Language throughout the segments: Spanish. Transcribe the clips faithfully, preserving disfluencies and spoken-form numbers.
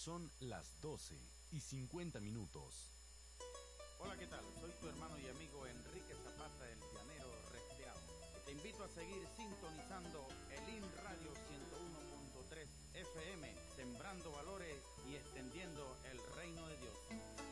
Son las doce y cincuenta minutos. Hola, ¿qué tal? Soy tu hermano y amigo Enrique Zapata, el llanero resteado. Te invito a seguir sintonizando el I N Radio ciento uno punto tres F M, sembrando valores y extendiendo el reino de Dios.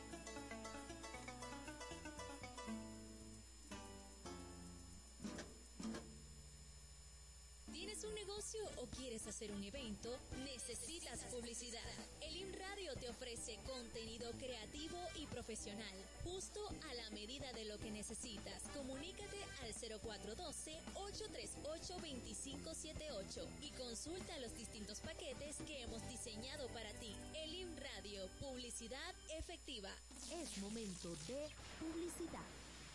¿Tienes un negocio o quieres hacer un evento? Necesitas publicidad. El I N Radio te ofrece contenido creativo y profesional, justo a la medida de lo que necesitas. Comunícate al cero cuatro uno dos, ocho tres ocho, dos cinco siete ocho y consulta los distintos paquetes que hemos diseñado para ti. El I N Radio, publicidad efectiva. Es momento de publicidad.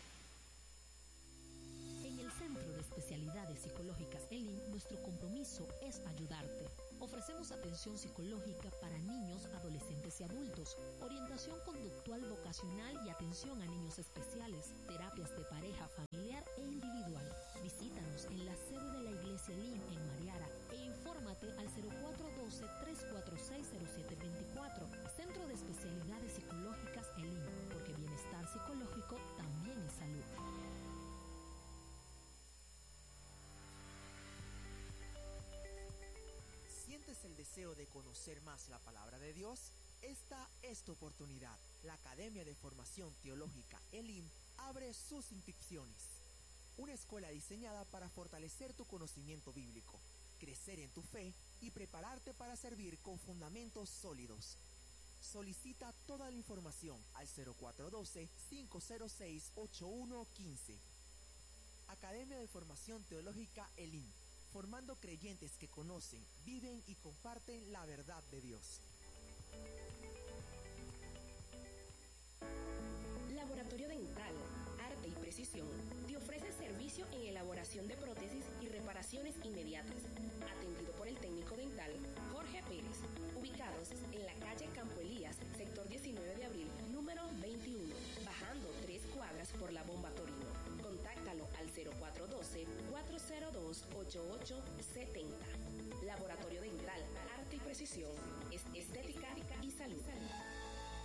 En el Centro de Especialidades Psicológicas E L I M, nuestro compromiso es ayudarte. Ofrecemos atención psicológica para niños, adolescentes y adultos, orientación conductual vocacional y atención a niños especiales, terapias de pareja, familiar e individual. Visítanos en la sede de la Iglesia E L I M en Mariara e infórmate al cero cuatro uno dos, tres cuatro seis, cero siete dos cuatro. Centro de Especialidades Psicológicas E L I M, porque bienestar psicológico también es salud. ¿Sientes el deseo de conocer más la palabra de Dios? Esta es tu oportunidad. La Academia de Formación Teológica E L I M abre sus inscripciones. Una escuela diseñada para fortalecer tu conocimiento bíblico, crecer en tu fe y prepararte para servir con fundamentos sólidos. Solicita toda la información al cero cuatro uno dos, cinco cero seis, ocho uno uno cinco. Academia de Formación Teológica E L I M, formando creyentes que conocen, viven y comparten la verdad de Dios. Laboratorio Dental, Arte y Precisión te ofrece servicio en elaboración de prótesis y reparaciones inmediatas. Atendido por el técnico dental Jorge Pérez, ubicados en la calle Campo Elías, sector diecinueve de abril, número veintiuno, bajando tres cuadras por la Bomba Torino. Contáctalo al cero cuatro uno dos, cuatro cero dos, ocho ocho siete cero. Laboratorio Dental, Arte y Precisión, es estética y salud.